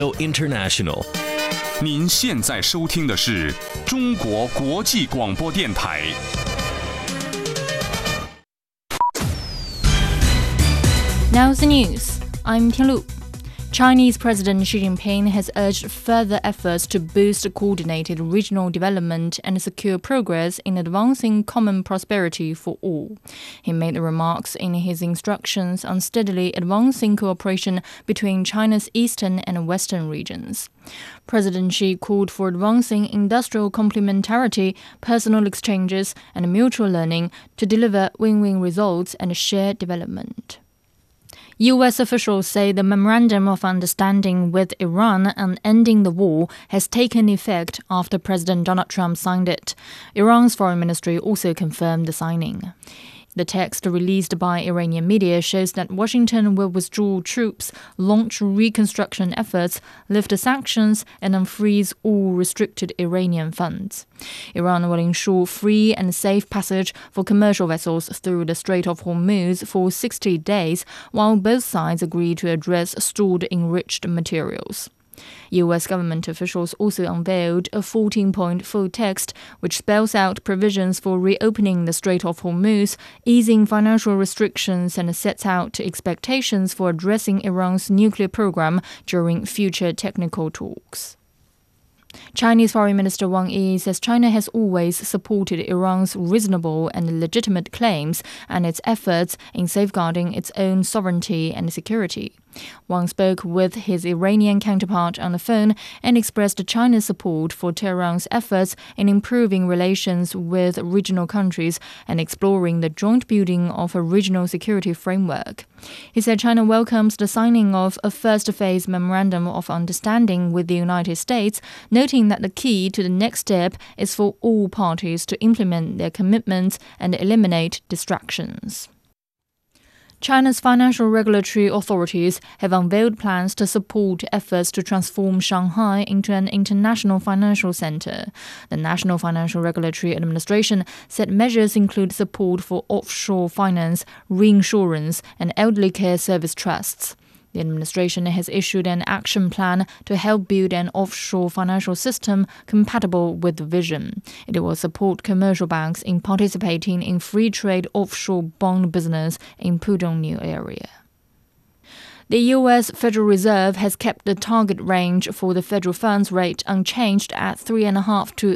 International。 您现在收听的是中国国际广播电台。 Now the news. I'm Tianlu. Chinese President Xi Jinping has urged further efforts to boost coordinated regional development and secure progress in advancing common prosperity for all. He made the remarks in his instructions on steadily advancing cooperation between China's eastern and western regions. President Xi called for advancing industrial complementarity, personal exchanges, and mutual learning to deliver win-win results and shared development. U.S. officials say the Memorandum of Understanding with Iran on ending the war has taken effect after President Donald Trump signed it. Iran's foreign ministry also confirmed the signing. The text released by Iranian media shows that Washington will withdraw troops, launch reconstruction efforts, lift sanctions, and unfreeze all restricted Iranian funds. Iran will ensure free and safe passage for commercial vessels through the Strait of Hormuz for 60 days, while both sides agree to address stored enriched materials. U.S. government officials also unveiled a 14-point full text which spells out provisions for reopening the Strait of Hormuz, easing financial restrictions, and sets out expectations for addressing Iran's nuclear program during future technical talks. Chinese Foreign Minister Wang Yi says China has always supported Iran's reasonable and legitimate claims and its efforts in safeguarding its own sovereignty and security. Wang spoke with his Iranian counterpart on the phone and expressed China's support for Tehran's efforts in improving relations with regional countries and exploring the joint building of a regional security framework. He said China welcomes the signing of a first-phase Memorandum of Understanding with the United States, noting that the key to the next step is for all parties to implement their commitments and eliminate distractions. China's financial regulatory authorities have unveiled plans to support efforts to transform Shanghai into an international financial center. The National Financial Regulatory Administration said measures include support for offshore finance, reinsurance, and elderly care service trusts. The administration has issued an action plan to help build an offshore financial system compatible with the vision. It will support commercial banks in participating in free trade offshore bond business in Pudong New area. The U.S. Federal Reserve has kept the target range for the federal funds rate unchanged at 3.5% to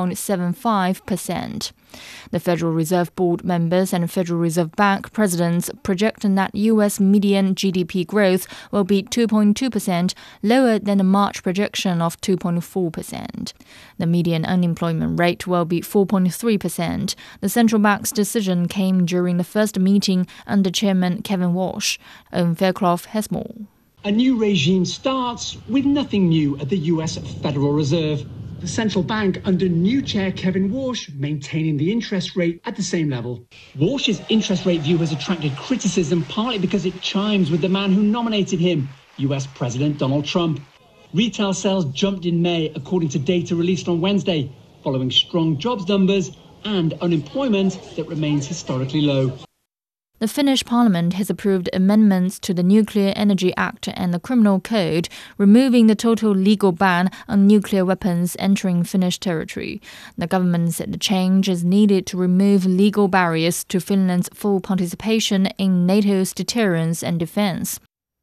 3.75%. The Federal Reserve Board members and Federal Reserve Bank presidents project that U.S. median GDP growth will be 2.2%, lower than the March projection of 2.4%. The median unemployment rate will be 4.3%. The central bank's decision came during the first meeting under Chairman Kevin Walsh. Owen Fairclough has more. A new regime starts with nothing new at the U.S. Federal Reserve. The central bank under new chair Kevin Walsh maintaining the interest rate at the same level. Walsh's interest rate view has attracted criticism partly because it chimes with the man who nominated him, US President Donald Trump. Retail sales jumped in May according to data released on Wednesday, following strong jobs numbers and unemployment that remains historically low. The Finnish parliament has approved amendments to the Nuclear Energy Act and the Criminal Code, removing the total legal ban on nuclear weapons entering Finnish territory. The government said the change is needed to remove legal barriers to Finland's full participation in NATO's deterrence and defense.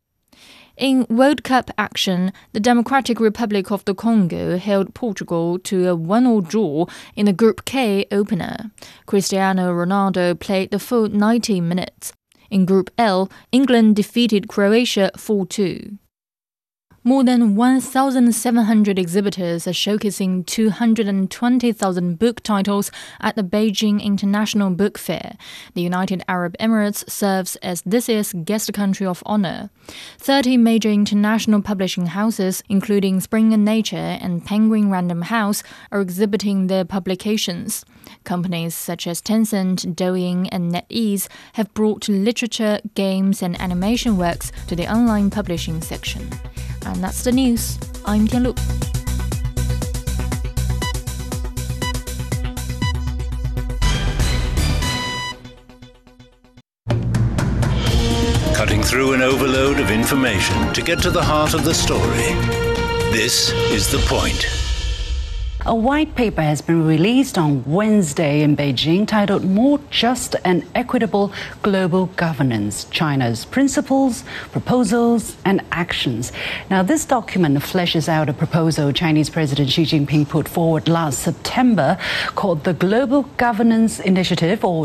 In World Cup action, the Democratic Republic of the Congo held Portugal to a 1-1 draw in the Group K opener. Cristiano Ronaldo played the full 90 minutes. In Group L, England defeated Croatia 4-2. More than 1,700 exhibitors are showcasing 220,000 book titles at the Beijing International Book Fair. The United Arab Emirates serves as this year's guest country of honor. 30 major international publishing houses, including Springer Nature and Penguin Random House, are exhibiting their publications. Companies such as Tencent, Douyin, and NetEase have brought literature, games, and animation works to the online publishing section. And that's the news. I'm Tianlu. Cutting through an overload of information to get to the heart of the story. This is The Point. A white paper has been released on Wednesday in Beijing titled More Just and Equitable Global Governance, China's Principles, Proposals and Actions. Now, this document fleshes out a proposal Chinese President Xi Jinping put forward last September called the Global Governance Initiative, or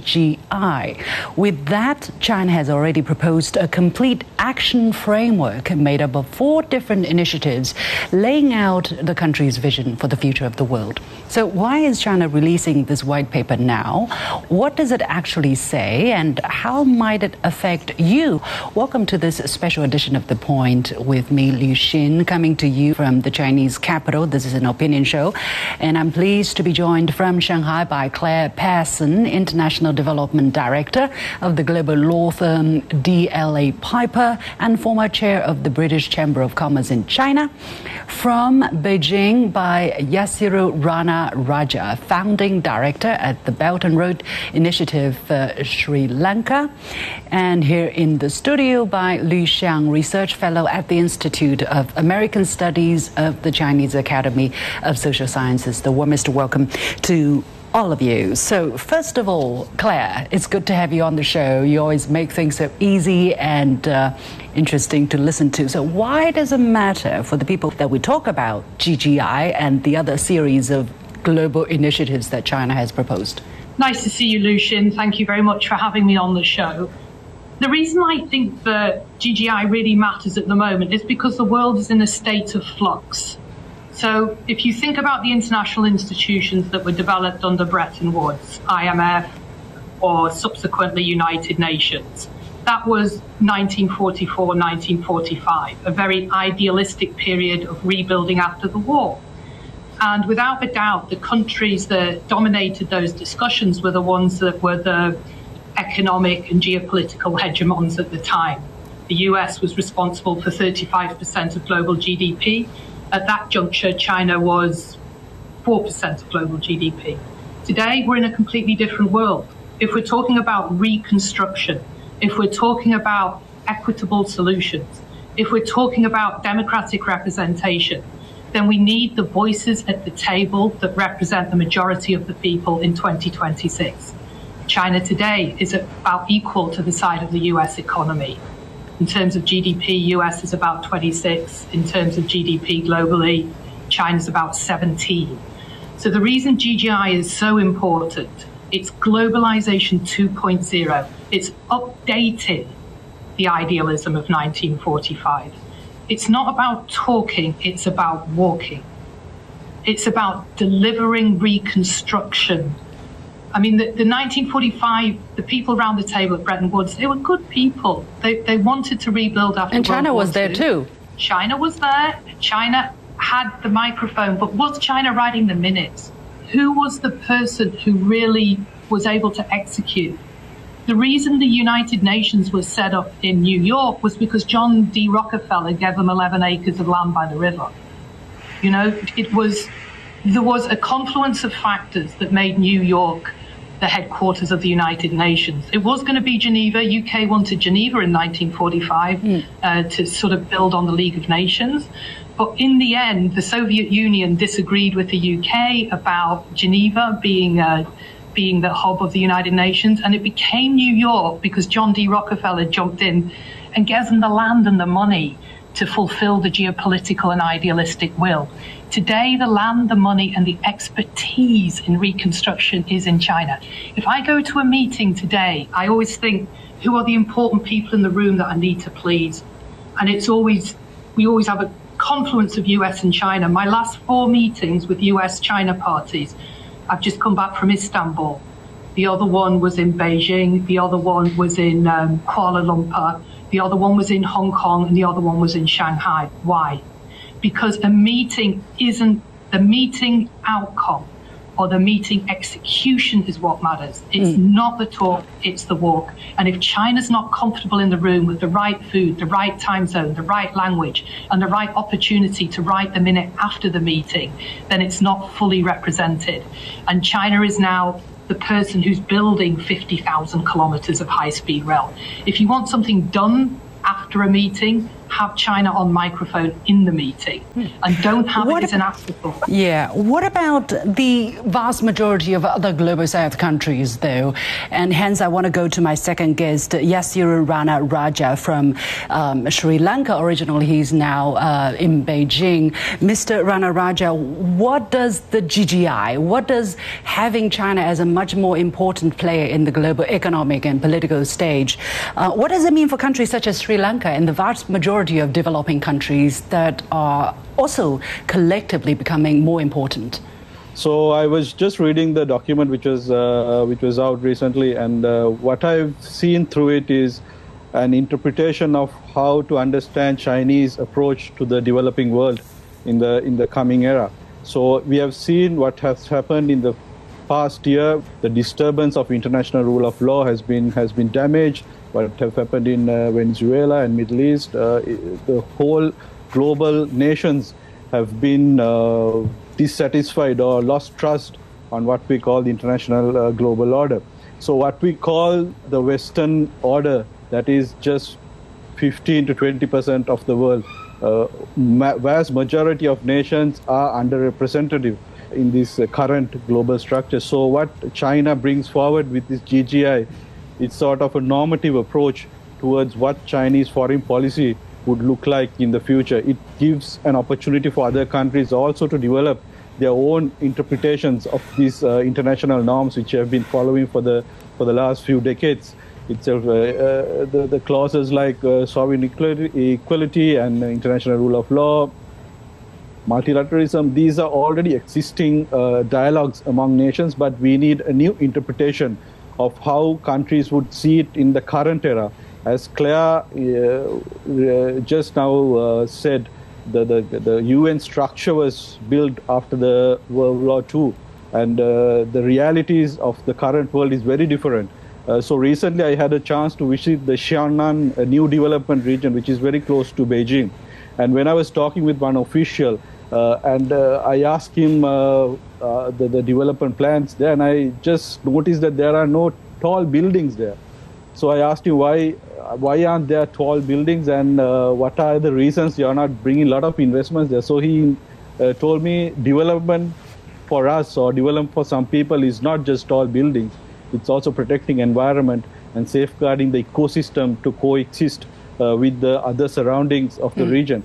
GGI. With that, China has already proposed a complete action framework made up of 4 different initiatives laying out the country's vision for the future of the world. So why is China releasing this white paper now? What does it actually say, and how might it affect you? Welcome to this special edition of The Point with me, Liu Xin, coming to you from the Chinese capital. This is an opinion show, and I'm pleased to be joined from Shanghai by Claire Pearson, International Development Director of the global law firm DLA Piper and former chair of the British Chamber of Commerce in China. From Beijing by Yasiru Rana Raja, founding director at the Belt and Road Initiative Sri Lanka. And here in the studio by Lu Xiang, research fellow at the Institute of American Studies of the Chinese Academy of Social Sciences. The warmest welcome to all of you. So first of all, Claire, it's good to have you on the show. You always make things so easy and interesting to listen to. So why does it matter for the people that we talk about GGI and the other series of global initiatives that China has proposed? Nice to see you, Lu Xin. Thank you very much for having me on the show. The reason I think that GGI really matters at the moment is because the world is in a state of flux. So if you think about the international institutions that were developed under Bretton Woods, IMF, or subsequently United Nations, that was 1944, 1945, a very idealistic period of rebuilding after the war. And without a doubt, the countries that dominated those discussions were the ones that were the economic and geopolitical hegemons at the time. The US was responsible for 35% of global GDP. At that juncture, China was 4% of global GDP. Today, we're in a completely different world. If we're talking about reconstruction, if we're talking about equitable solutions, if we're talking about democratic representation, then we need the voices at the table that represent the majority of the people in 2026. China today is about equal to the side of the US economy. In terms of GDP, US is about 26. In terms of GDP globally, China's about 17. So the reason GGI is so important, it's globalization 2.0. It's updating the idealism of 1945. It's not about talking, it's about walking. It's about delivering reconstruction. I mean, the 1945, the people around the table at Bretton Woods, they were good people. They wanted to rebuild after And China was there too. China was there. China had the microphone, but was China writing the minutes? Who was the person who really was able to execute? The reason the United Nations was set up in New York was because John D. Rockefeller gave them 11 acres of land by the river. You know, there was a confluence of factors that made New York the headquarters of the United Nations. It was going to be Geneva. UK wanted Geneva in 1945 to sort of build on the League of Nations. But in the end, the Soviet Union disagreed with the UK about Geneva being the hub of the United Nations, and it became New York because John D. Rockefeller jumped in and gave them the land and the money to fulfill the geopolitical and idealistic will. Today, the land, the money, and the expertise in reconstruction is in China. If I go to a meeting today, I always think, who are the important people in the room that I need to please? And we always have a confluence of US and China. My last 4 meetings with US-China parties, I've just come back from Istanbul. The other one was in Beijing. The other one was in Kuala Lumpur. The other one was in Hong Kong, and the other one was in Shanghai. Why? Because a meeting isn't the meeting outcome or the meeting execution is what matters. It's not the talk, it's the walk. And if China's not comfortable in the room with the right food, the right time zone, the right language, and the right opportunity to write the minute after the meeting, then it's not fully represented. And China is now the person who's building 50,000 kilometers of high-speed rail. If you want something done after a meeting, have China on microphone in the meeting and don't have it as an afterthought. Yeah. What about the vast majority of other Global South countries, though? And hence, I want to go to my second guest, Yasir Rana Raja from Sri Lanka. Originally, he's now in Beijing. Mr. Rana Raja, what does the GGI, what does having China as a much more important player in the global economic and political stage, what does it mean for countries such as Sri Lanka and the vast majority of developing countries that are also collectively becoming more important? So I was just reading the document which was out recently, and what I've seen through it is an interpretation of how to understand Chinese approach to the developing world in the coming era. So we have seen what has happened in the past year. The disturbance of international rule of law has been damaged. What have happened in Venezuela and Middle East, the whole global nations have been dissatisfied or lost trust on what we call the international global order. So what we call the Western order, that is just 15 to 20% of the world, vast majority of nations are underrepresented in this current global structure. So what China brings forward with this GGI, it's sort of a normative approach towards what Chinese foreign policy would look like in the future. It gives an opportunity for other countries also to develop their own interpretations of these international norms, which have been following for the last few decades. Itself, the clauses like sovereign equality and international rule of law, multilateralism, these are already existing dialogues among nations, but we need a new interpretation of how countries would see it in the current era. As Claire just now said, the UN structure was built after the World War II, and the realities of the current world is very different. So recently I had a chance to visit the Xianan New Development Region, which is very close to Beijing. And when I was talking with one official, I asked him the development plans there, and I just noticed that there are no tall buildings there. So I asked him why aren't there tall buildings, and what are the reasons you are not bringing a lot of investments there. So he told me development for us, or development for some people, is not just tall buildings. It's also protecting environment and safeguarding the ecosystem to coexist with the other surroundings of the region.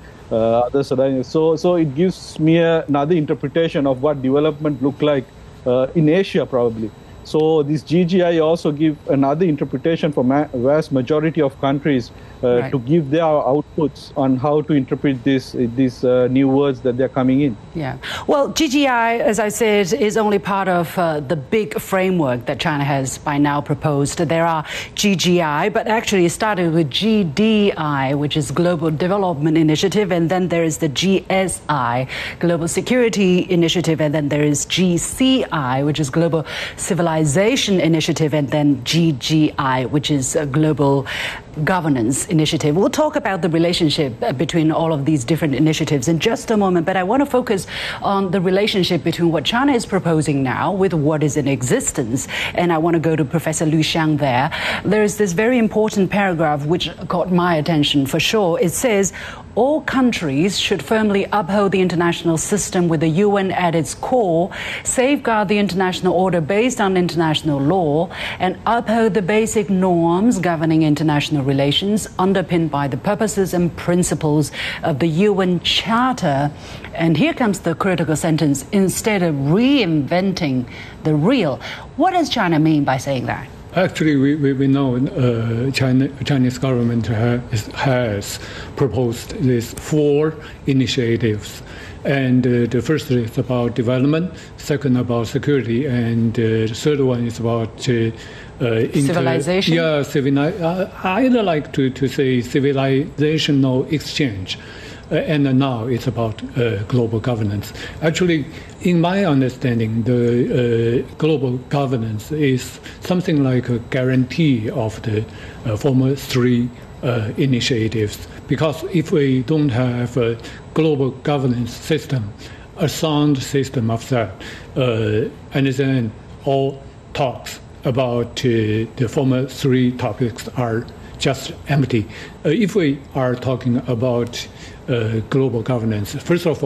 So it gives me another interpretation of what development look like in Asia probably. So this GGI also give another interpretation for vast majority of countries to give their outputs on how to interpret these new words that they're coming in. Yeah. Well, GGI, as I said, is only part of the big framework that China has by now proposed. There are GGI, but actually it started with GDI, which is Global Development Initiative, and then there is the GSI, Global Security Initiative, and then there is GCI, which is Global Civilization Initiative, and then GGI, which is Global Governance Initiative. We'll talk about the relationship between all of these different initiatives in just a moment, but I want to focus on the relationship between what China is proposing now with what is in existence. And I want to go to Professor Liu Xiang there. There's this very important paragraph which caught my attention for sure. It says, all countries should firmly uphold the international system with the UN at its core, safeguard the international order based on international law, and uphold the basic norms governing international relations underpinned by the purposes and principles of the UN Charter. And here comes the critical sentence, instead of reinventing the wheel. What does China mean by saying that? Actually, we know Chinese government has proposed these 4 initiatives. And the first is about development, second about security, and the third one is about civilization? Yeah, I'd like to say civilizational exchange. And now it's about global governance. Actually, in my understanding, the global governance is something like a guarantee of the former 3 initiatives. Because if we don't have a global governance system, a sound system of that, and then all talks about the former 3 topics are just empty. If we are talking about global governance, first of all,